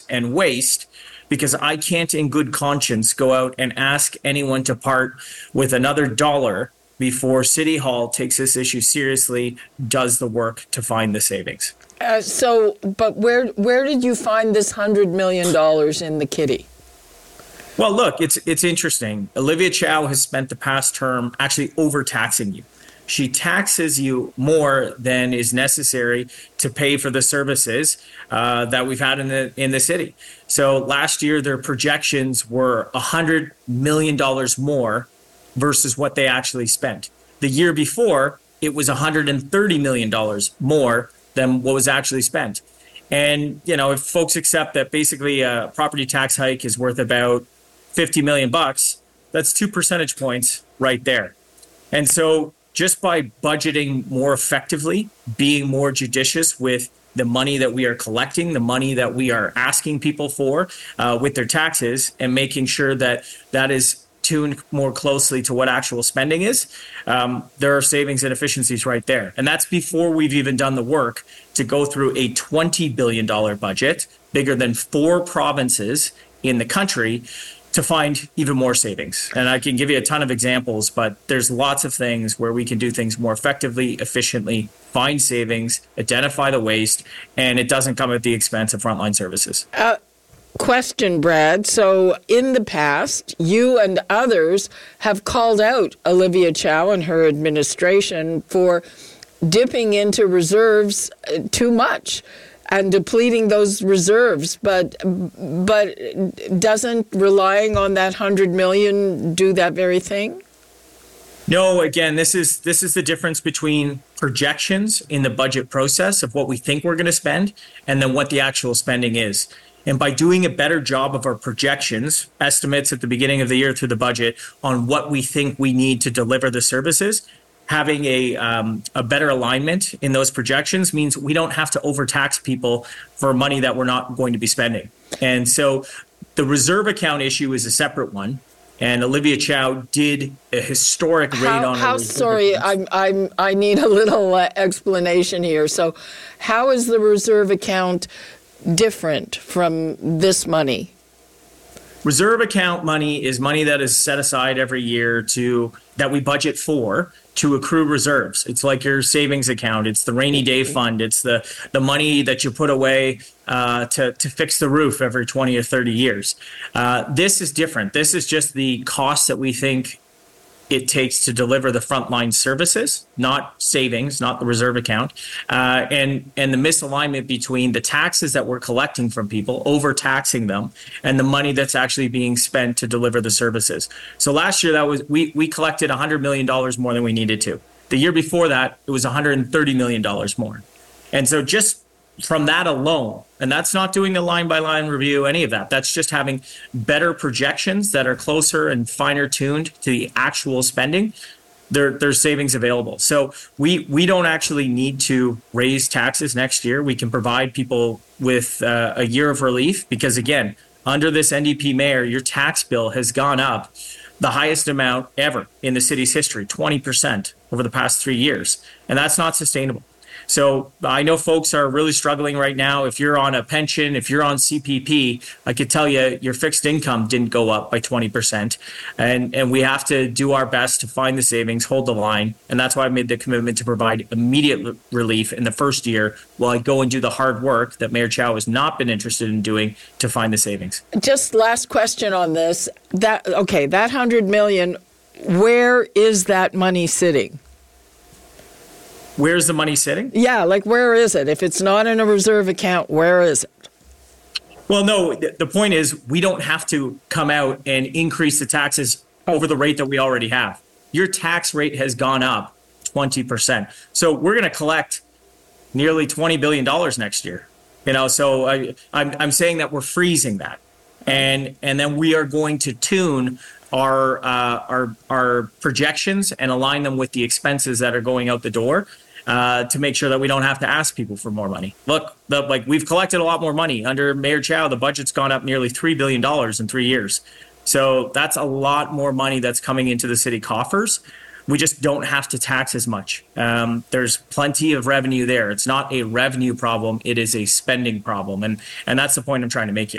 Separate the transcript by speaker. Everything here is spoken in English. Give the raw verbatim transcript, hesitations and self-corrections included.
Speaker 1: and waste, because I can't in good conscience go out and ask anyone to part with another dollar before City Hall takes this issue seriously, does the work to find the savings.
Speaker 2: Uh, so, but where where did you find this one hundred million dollars in the kitty?
Speaker 1: Well, look, it's it's interesting. Olivia Chow has spent the past term actually overtaxing you. She taxes you more than is necessary to pay for the services uh, that we've had in the in the city. So last year, their projections were one hundred million dollars more versus what they actually spent. The year before, it was one hundred thirty million dollars more than what was actually spent. And, you know, if folks accept that basically a property tax hike is worth about fifty million bucks, that's two percentage points right there. And so just by budgeting more effectively, being more judicious with the money that we are collecting, the money that we are asking people for uh, with their taxes, and making sure that that is tuned more closely to what actual spending is, um, there are savings and efficiencies right there. And that's before we've even done the work to go through a twenty billion dollars budget, bigger than four provinces in the country, to find even more savings. And I can give you a ton of examples, but there's lots of things where we can do things more effectively, efficiently, find savings, identify the waste, and it doesn't come at the expense of frontline services.
Speaker 2: Uh, question, Brad. So in the past, you and others have called out Olivia Chow and her administration for dipping into reserves too much and depleting those reserves, but but doesn't relying on that one hundred million do that very thing?
Speaker 1: No, again, this is this is the difference between projections in the budget process of what we think we're going to spend and then what the actual spending is. And by doing a better job of our projections, estimates at the beginning of the year through the budget on what we think we need to deliver the services, having a um, a better alignment in those projections means we don't have to overtax people for money that we're not going to be spending. And so the reserve account issue is a separate one. And Olivia Chow did a historic rate
Speaker 2: how,
Speaker 1: on
Speaker 2: how sorry, I'm, I'm, I need a little uh, explanation here. So how is the reserve account different from this money?
Speaker 1: Reserve account money is money that is set aside every year to that we budget for to accrue reserves. It's like your savings account. It's the rainy day fund. It's the the money that you put away uh, to, to fix the roof every twenty or thirty years. Uh, this is different. This is just the cost that we think it takes to deliver the frontline services, not savings, not the reserve account, uh, and and the misalignment between the taxes that we're collecting from people, overtaxing them, and the money that's actually being spent to deliver the services. So last year, that was we we collected one hundred million dollars more than we needed to. The year before that, it was one hundred thirty million dollars more. And so just from that alone, and that's not doing the line by line review, any of that. That's just having better projections that are closer and finer tuned to the actual spending. There, there's savings available. So we we don't actually need to raise taxes next year. We can provide people with uh, a year of relief because, again, under this N D P mayor, your tax bill has gone up the highest amount ever in the city's history, twenty percent over the past three years. And that's not sustainable. So I know folks are really struggling right now. If you're on a pension, if you're on C P P, I could tell you your fixed income didn't go up by twenty percent. And, and we have to do our best to find the savings, hold the line. And that's why I made the commitment to provide immediate relief in the first year while I go and do the hard work that Mayor Chow has not been interested in doing to find the savings.
Speaker 2: Just last question on this. That okay, that one hundred million dollars, where is that money sitting?
Speaker 1: Where's the money sitting?
Speaker 2: Yeah, like where is it? If it's not in a reserve account, where is it?
Speaker 1: Well, no, the point is we don't have to come out and increase the taxes over the rate that we already have. Your tax rate has gone up twenty percent. So we're going to collect nearly twenty billion dollars next year. You know, so I, I'm, I'm saying that we're freezing that. And, and then we are going to tune our, uh, our, our projections and align them with the expenses that are going out the door. Uh, to make sure that we don't have to ask people for more money. Look, the, like we've collected a lot more money. Under Mayor Chow, the budget's gone up nearly three billion dollars in three years. So that's a lot more money that's coming into the city coffers. We just don't have to tax as much. Um, there's plenty of revenue there. It's not a revenue problem. It is a spending problem. And, and that's the point I'm trying to make here.